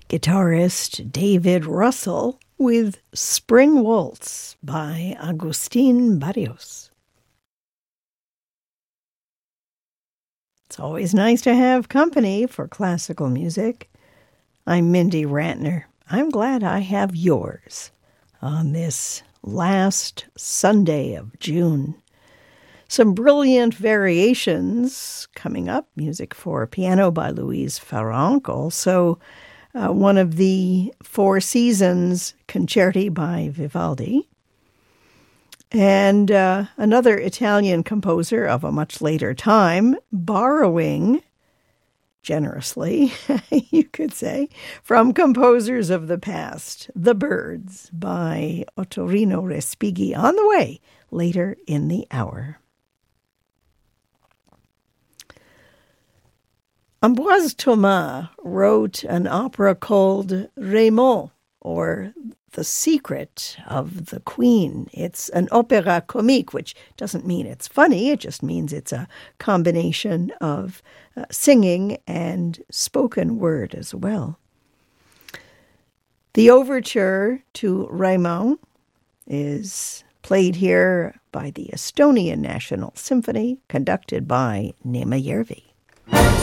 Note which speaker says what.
Speaker 1: guitarist David Russell with Spring Waltz by Agustin Barrios. It's always nice to have company for classical music. I'm Mindy Rantner. I'm glad I have yours on this last Sunday of June. Some brilliant variations coming up. Music for piano by Louise Farrenc. Also, one of the Four Seasons concerti by Vivaldi. And another Italian composer of a much later time, borrowing generously, you could say, from composers of the past, The Birds by Ottorino Respighi, on the way later in the hour. Ambroise Thomas wrote an opera called Raymond, or The Secret of the Queen. It's an opéra comique, which doesn't mean it's funny. It just means it's a combination of singing and spoken word as well. The overture to Raymond is played here by the Estonian National Symphony, conducted by Neeme Järvi.